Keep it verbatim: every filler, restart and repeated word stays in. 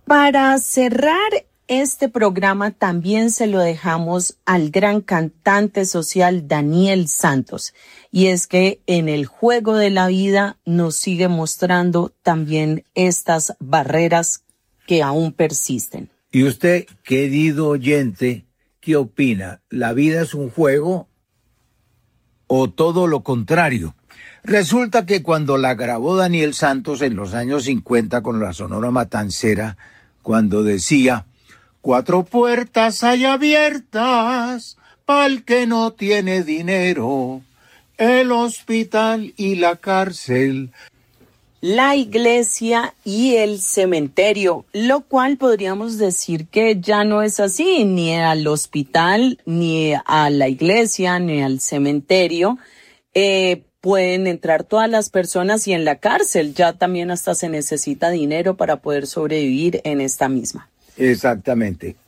Para cerrar este programa también se lo dejamos al gran cantante social Daniel Santos. Y es que en el juego de la vida nos sigue mostrando también estas barreras que aún persisten. Y usted, querido oyente, ¿qué opina? ¿La vida es un juego o todo lo contrario? Resulta que cuando la grabó Daniel Santos en los años cincuenta con la Sonora Matancera, cuando decía: cuatro puertas hay abiertas pa'l que no tiene dinero, el hospital y la cárcel, la iglesia y el cementerio, lo cual podríamos decir que ya no es así, ni al hospital, ni a la iglesia, ni al cementerio. Eh, pueden entrar todas las personas, y en la cárcel ya también hasta se necesita dinero para poder sobrevivir en esta misma. Exactamente.